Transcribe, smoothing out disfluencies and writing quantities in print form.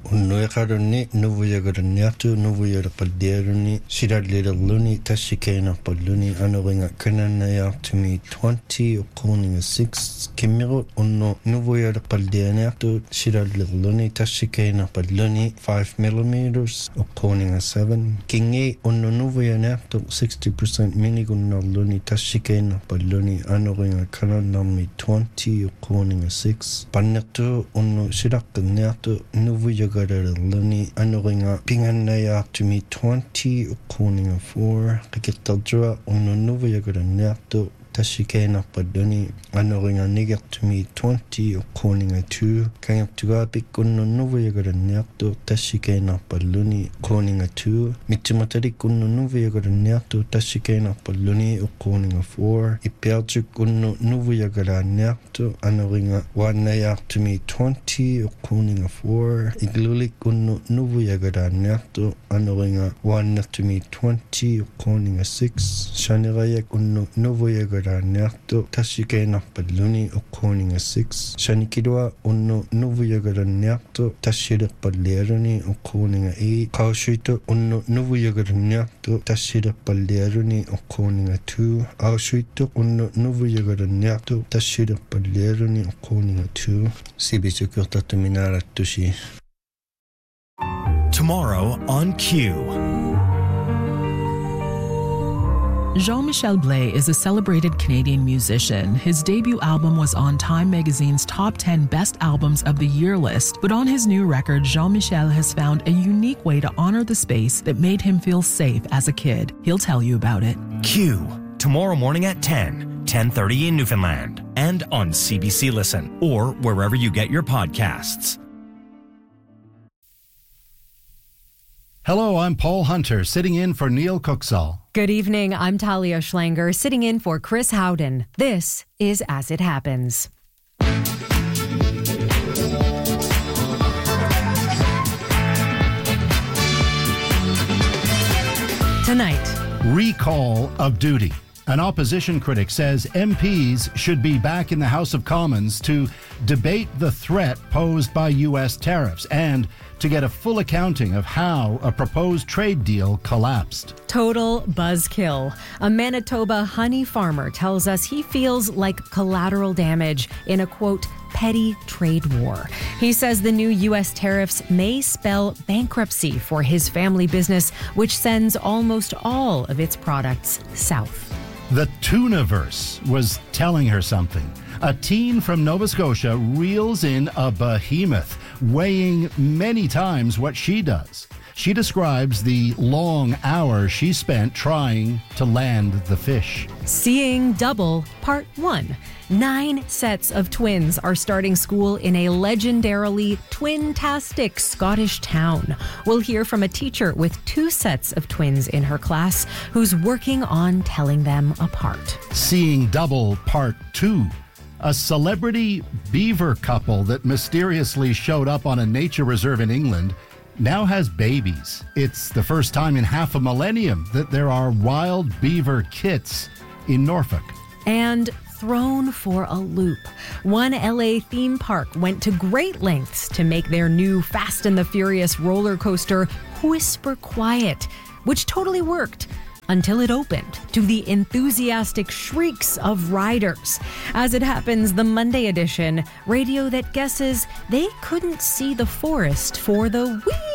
Unnuiqarunni nuvuyagaranniartu nuvuyaraqalliarunni sirallillerluni tassikeynarpalluni anuringa kanannayaartumi 20 uqquuninga 6 kimmirut unnu nuvuyaraqallianiartu sirallirluni tassikeynarpalluni 5 millimeters uqquuninga 7 kingi unnu nuvuyaniartu 60% minigunnarluni tassikeynarpalluni anuringa kanannarmi 20 uqquuninga 6 pannertu unnu siraqqinniartu nuvuyagalarluni anuringa pingannayaartumi 20 uqquuninga 4 qikittartua unnu nuvuyagaranniartu tassikeynarpalluni anuringa nigertumi 20 uqquuninga 2 kangertugaapik unnu nuvuyagaranniartu tassikeynarpalluni uqquuninga 2 mittimatalik unnu nuvuyagaranniartu tassikeynarpalluni uqquuninga 4 ippiartuk unnu nuvuyagalaanniartu anuringa waannayaartumi 20 uqquuninga 4 iglulik unnu nuvuyagalaanniartu anuringa waannertumi 20 uqquuninga 6 shanirayak unnu nuvuyagalaanniartu tassikeynarpalluni uqquuninga 6 shanikilua unnu nuvuyagalanniartu tassileqpalliaruni uqquuninga 8 qaushuitu unnu nuvuyagalanniartu tassileqpalliaruni uqquuninga 2 aushuitu unnu nuvuyagalanniartu tassileqpalliaruni uqquuninga 2 sibisukurtatuminaarattusi. Tomorrow on Q. Jean-Michel Blais is a celebrated Canadian musician. His debut album was on Time magazine's top 10 best albums of the year list, but on his new record, Jean-Michel has found a unique way to honor the space that made him feel safe as a kid. He'll tell you about it. Q. Tomorrow morning at 10:30 in Newfoundland, and on CBC Listen, or wherever you get your podcasts. Hello, I'm Paul Hunter, sitting in for Neil Cooksaw. Good evening, I'm Talia Schlanger, sitting in for Chris Howden. This is As It Happens. Tonight, Recall of duty. An opposition critic says MPs should be back in the House of Commons to debate the threat posed by U.S. tariffs and to get a full accounting of how a proposed trade deal collapsed. total buzzkill. A Manitoba honey farmer tells us he feels like collateral damage in a, quote, petty trade war. He says the new U.S. tariffs may spell bankruptcy for his family business, which sends almost all of its products south. The Tuniverse was telling her something. A teen from Nova Scotia reels in a behemoth, weighing many times what she does. She describes the long hours she spent trying to land the fish. Seeing Double, Part 1. 9 sets of twins are starting school in a legendarily twin-tastic Scottish town. We'll hear from a teacher with 2 sets of twins in her class who's working on telling them apart. Seeing Double, Part 2. A celebrity beaver couple that mysteriously showed up on a nature reserve in England now has babies. It's the first time in half a millennium that there are wild beaver kits in Norfolk. And thrown for a loop. One LA theme park went to great lengths to make their new Fast and the Furious roller coaster whisper quiet, which totally worked until it opened to the enthusiastic shrieks of riders. As it happens, the Monday edition, radio that guesses they couldn't see the forest for the wee